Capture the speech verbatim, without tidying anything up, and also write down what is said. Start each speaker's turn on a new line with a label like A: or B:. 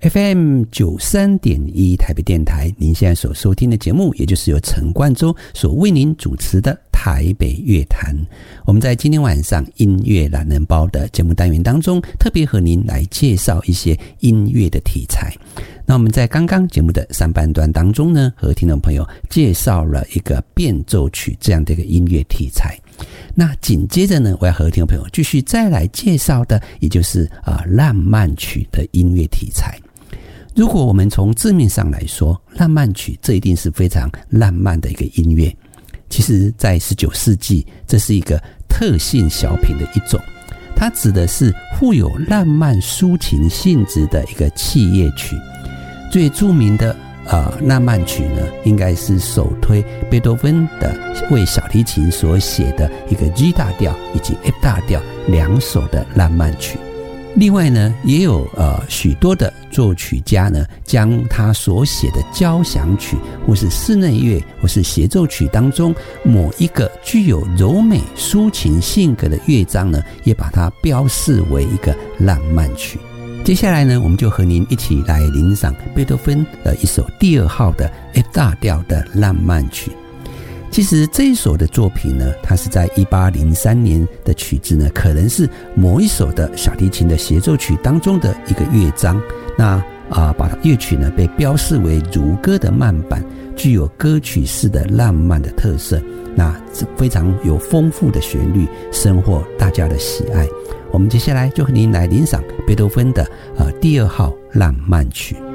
A: F M 九十三点一 台北电台，您现在所收听的节目，也就是由陈冠洲所为您主持的台北乐坛。我们在今天晚上音乐懒人包的节目单元当中，特别和您来介绍一些音乐的题材。那我们在刚刚节目的上半段当中呢，和听众朋友介绍了一个变奏曲这样的一个音乐题材。那紧接着呢，我要和听众朋友继续再来介绍的，也就是啊、呃、浪漫曲的音乐题材。如果我们从字面上来说，浪漫曲这一定是非常浪漫的一个音乐。其实在十九世纪，这是一个特性小品的一种，它指的是富有浪漫抒情性质的一个器乐曲。最著名的呃浪漫曲呢，应该是首推贝多芬的为小提琴所写的一个 G 大调以及 F 大调两首的浪漫曲。另外呢，也有呃许多的作曲家呢，将他所写的交响曲或是室内乐或是协奏曲当中某一个具有柔美抒情性格的乐章呢，也把它标示为一个浪漫曲。接下来呢，我们就和您一起来欣赏贝多芬的一首第二号的 F 大调的浪漫曲。其实这一首的作品呢，它是在一八零三年的曲子呢，可能是某一首的小提琴的协奏曲当中的一个乐章。那啊、呃，把乐曲呢被标示为如歌的慢板，具有歌曲式的浪漫的特色。那非常有丰富的旋律，深获大家的喜爱。我们接下来就和您来欣赏贝多芬的呃第二号浪漫曲。